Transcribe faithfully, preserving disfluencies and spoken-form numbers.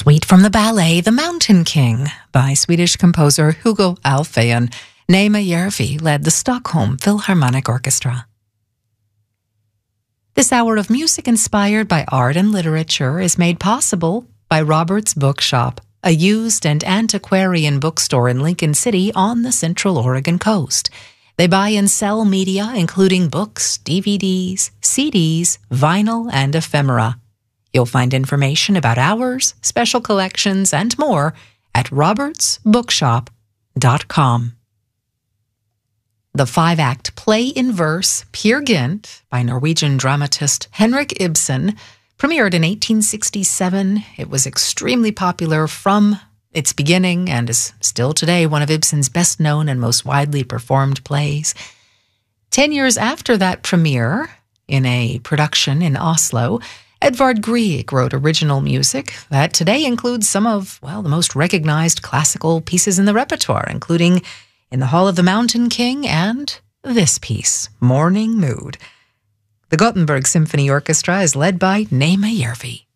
Suite from the ballet The Mountain King by Swedish composer Hugo Alfvén. Naima Järvi led the Stockholm Philharmonic Orchestra. This hour of music inspired by art and literature is made possible by Robert's Bookshop, a used and antiquarian bookstore in Lincoln City on the Central Oregon coast. They buy and sell media including books, D V Ds, C Ds, vinyl, and ephemera. You'll find information about hours, special collections, and more at roberts bookshop dot com. The five-act play in verse, Peer Gynt, by Norwegian dramatist Henrik Ibsen, premiered in eighteen sixty-seven. It was extremely popular from its beginning and is still today one of Ibsen's best-known and most widely performed plays. Ten years after that premiere, in a production in Oslo, Edvard Grieg wrote original music that today includes some of, well, the most recognized classical pieces in the repertoire, including In the Hall of the Mountain King and this piece, Morning Mood. The Gothenburg Symphony Orchestra is led by Naima Järvi.